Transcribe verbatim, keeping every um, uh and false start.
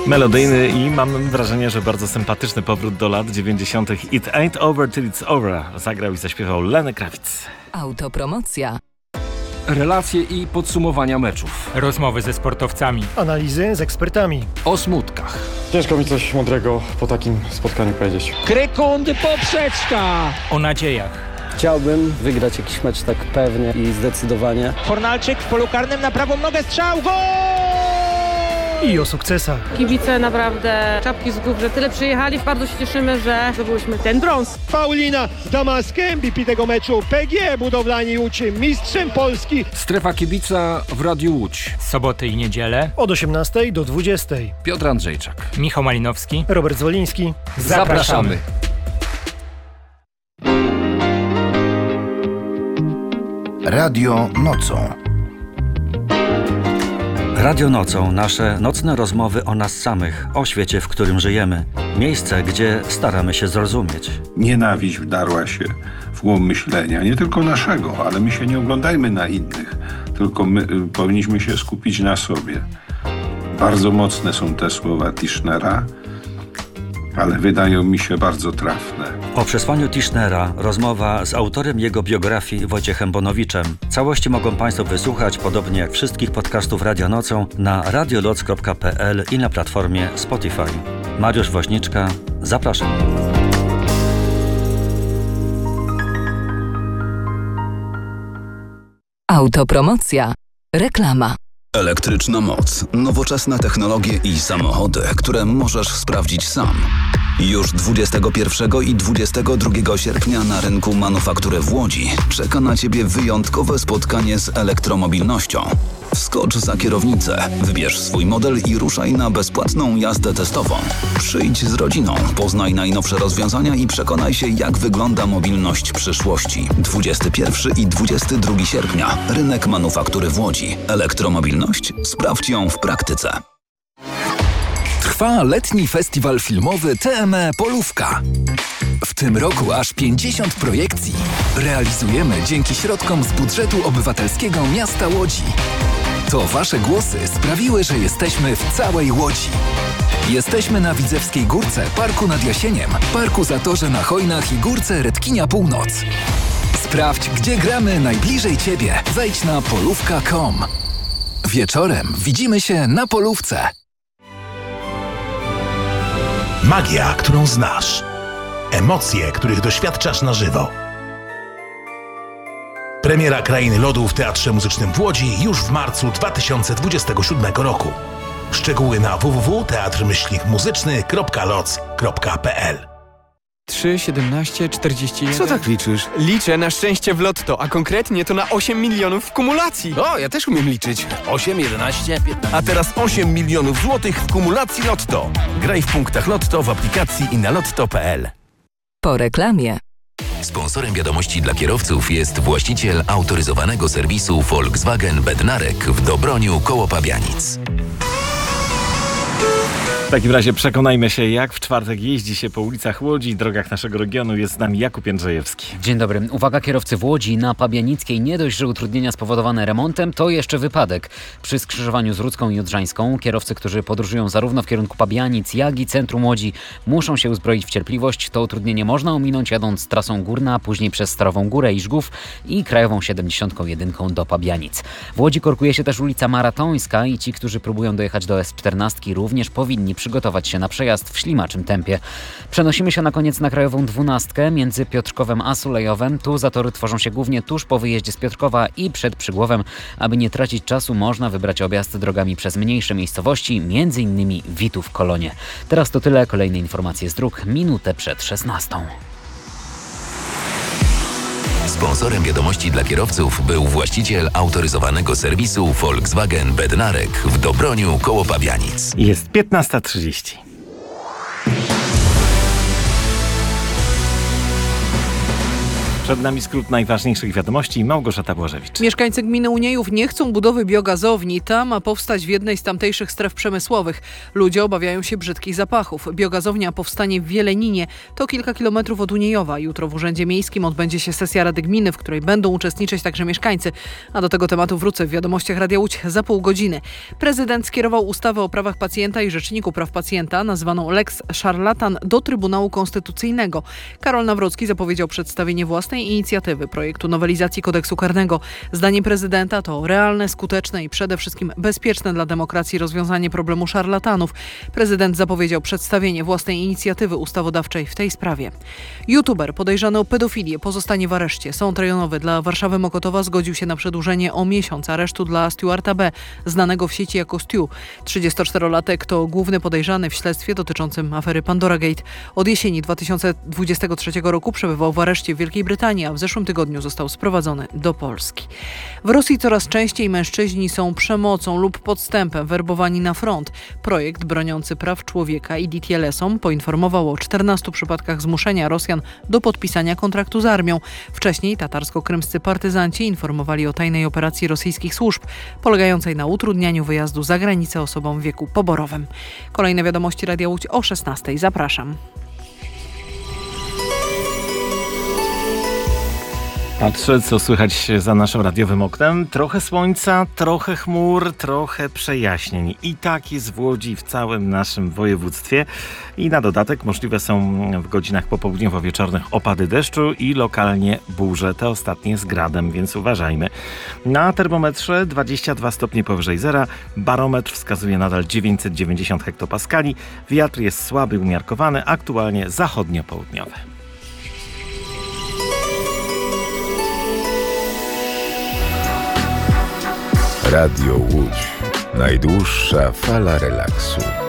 Melodyjny i mam wrażenie, że bardzo sympatyczny powrót do lat dziewięćdziesiątych. It ain't over till it's over. Zagrał i zaśpiewał Lenny Kravitz. Autopromocja. Relacje i podsumowania meczów. Rozmowy ze sportowcami. Analizy z ekspertami. O smutkach. Ciężko mi coś mądrego po takim spotkaniu powiedzieć. Krykundy poprzeczka. O nadziejach. Chciałbym wygrać jakiś mecz tak pewnie i zdecydowanie. Fornalczyk w polu karnym na prawą nogę, strzał, gol! I o sukcesach. Kibice naprawdę czapki z głów, że tyle przyjechali. Bardzo się cieszymy, że zdobyliśmy ten brąz. Paulina Damask, M V P tego meczu. P G Budowlani Łódź, mistrzem Polski. Strefa kibica w Radiu Łódź. Soboty i niedzielę. Od osiemnastej do dwudziestej. Piotr Andrzejczak. Michał Malinowski. Robert Zwoliński. Zapraszamy. Radio nocą. Radio nocą. Nasze nocne rozmowy o nas samych, o świecie, w którym żyjemy. Miejsce, gdzie staramy się zrozumieć. Nienawiść wdarła się w głąb myślenia, nie tylko naszego, ale my się nie oglądajmy na innych, tylko my y, powinniśmy się skupić na sobie. Bardzo mocne są te słowa Tischnera, ale wydają mi się bardzo trafne. O przesłaniu Tischnera rozmowa z autorem jego biografii Wojciechem Bonowiczem. Całości mogą Państwo wysłuchać, podobnie jak wszystkich podcastów Radio Nocą, na radioloc kropka p l i na platformie Spotify. Mariusz Woźniczka, zapraszam. Autopromocja. Reklama. Elektryczna moc, nowoczesne technologie i samochody, które możesz sprawdzić sam. Już dwudziestego pierwszego i dwudziestego drugiego sierpnia na rynku manufaktury w Łodzi czeka na Ciebie wyjątkowe spotkanie z elektromobilnością. Wskocz za kierownicę, wybierz swój model i ruszaj na bezpłatną jazdę testową. Przyjdź z rodziną, poznaj najnowsze rozwiązania i przekonaj się, jak wygląda mobilność przyszłości. dwudziestego pierwszego i dwudziestego drugiego sierpnia. Rynek manufaktury w Łodzi. Elektromobilność? Sprawdź ją w praktyce. Trwa letni festiwal filmowy T M E Polówka. W tym roku aż pięćdziesiąt projekcji realizujemy dzięki środkom z budżetu obywatelskiego miasta Łodzi. To Wasze głosy sprawiły, że jesteśmy w całej Łodzi. Jesteśmy na Widzewskiej Górce, Parku nad Jasieniem, Parku Zatorze na Chojnach i Górce Redkinia Północ. Sprawdź, gdzie gramy najbliżej Ciebie. Wejdź na polówka kropka com. Wieczorem widzimy się na Polówce. Magia, którą znasz. Emocje, których doświadczasz na żywo. Premiera Krainy Lodu w Teatrze Muzycznym w Łodzi już w marcu dwa tysiące dwudziestego siódmego roku. Szczegóły na w w w kropka teatr muzyczny kropka loc kropka p l. trzy, siedemnaście, czterdzieści jeden. Co tak liczysz? Liczę na szczęście w lotto, a konkretnie to na osiem milionów w kumulacji. O, ja też umiem liczyć. osiem, jedenaście, piętnaście. A teraz osiem milionów złotych w kumulacji Lotto. Graj w punktach Lotto, w aplikacji i na lotto kropka p l. Po reklamie. Sponsorem wiadomości dla kierowców jest właściciel autoryzowanego serwisu Volkswagen Bednarek w Dobroniu koło Pabianic. W takim razie przekonajmy się, jak w czwartek jeździ się po ulicach Łodzi i drogach naszego regionu. Jest z nami Jakub Jędrzejewski. Dzień dobry. Uwaga, kierowcy w Łodzi na Pabianickiej. Nie dość, że utrudnienia spowodowane remontem, to jeszcze wypadek. Przy skrzyżowaniu z Rudzką i Odrzańską kierowcy, którzy podróżują zarówno w kierunku Pabianic, jak i centrum Łodzi, muszą się uzbroić w cierpliwość. To utrudnienie można ominąć jadąc trasą Górna, później przez Starową Górę i Żgów i krajową siedemdziesiąt jeden do Pabianic. W Łodzi korkuje się też ulica Maratońska i ci, którzy próbują dojechać do S czternaście, również powinni przygotować się na przejazd w ślimaczym tempie. Przenosimy się na koniec na krajową dwunastkę między Piotrkowem a Sulejowem. Tu zatory tworzą się głównie tuż po wyjeździe z Piotrkowa i przed Przygłowem. Aby nie tracić czasu, można wybrać objazd drogami przez mniejsze miejscowości, między innymi Witów Kolonie. Teraz to tyle. Kolejne informacje z dróg minutę przed szesnastą. Sponsorem wiadomości dla kierowców był właściciel autoryzowanego serwisu Volkswagen Bednarek w Dobroniu koło Pabianic. Jest piętnasta trzydzieści. Przed nami skrót najważniejszych wiadomości. Małgorzata Błażewicz. Mieszkańcy gminy Uniejów nie chcą budowy biogazowni. Ta ma powstać w jednej z tamtejszych stref przemysłowych. Ludzie obawiają się brzydkich zapachów. Biogazownia powstanie w Wieleninie. To kilka kilometrów od Uniejowa. Jutro w Urzędzie Miejskim odbędzie się sesja Rady Gminy, w której będą uczestniczyć także mieszkańcy. A do tego tematu wrócę w wiadomościach Radia Łódź za pół godziny. Prezydent skierował ustawę o prawach pacjenta i Rzeczniku Praw Pacjenta, nazwaną Lex Szarlatan, do Trybunału Konstytucyjnego. Karol Nawrocki zapowiedział przedstawienie własnej inicjatywy projektu nowelizacji kodeksu karnego. Zdaniem prezydenta to realne, skuteczne i przede wszystkim bezpieczne dla demokracji rozwiązanie problemu szarlatanów. Prezydent zapowiedział przedstawienie własnej inicjatywy ustawodawczej w tej sprawie. YouTuber podejrzany o pedofilię pozostanie w areszcie. Sąd rejonowy dla Warszawy Mokotowa zgodził się na przedłużenie o miesiąc aresztu dla Stuarta B., znanego w sieci jako Stu. trzydziestoczterolatek to główny podejrzany w śledztwie dotyczącym afery Pandora Gate. Od jesieni dwa tysiące dwudziestego trzeciego roku przebywał w areszcie w Wielkiej Brytanii, a w zeszłym tygodniu został sprowadzony do Polski. W Rosji coraz częściej mężczyźni są przemocą lub podstępem werbowani na front. Projekt broniący praw człowieka I D T L S-om poinformował o czternastu przypadkach zmuszenia Rosjan do podpisania kontraktu z armią. Wcześniej tatarsko-krymscy partyzanci informowali o tajnej operacji rosyjskich służb, polegającej na utrudnianiu wyjazdu za granicę osobom w wieku poborowym. Kolejne wiadomości Radia Łódź o szesnastej. Zapraszam. Patrzę, co słychać za naszym radiowym oknem. Trochę słońca, trochę chmur, trochę przejaśnień. I tak jest w Łodzi, w całym naszym województwie. I na dodatek możliwe są w godzinach popołudniowo-wieczornych opady deszczu i lokalnie burze. Te ostatnie z gradem, więc uważajmy. Na termometrze dwadzieścia dwa stopnie powyżej zera. Barometr wskazuje nadal dziewięćset dziewięćdziesiąt hektopaskali. Wiatr jest słaby, umiarkowany, aktualnie zachodnio-południowy. Radio Łódź. Najdłuższa fala relaksu.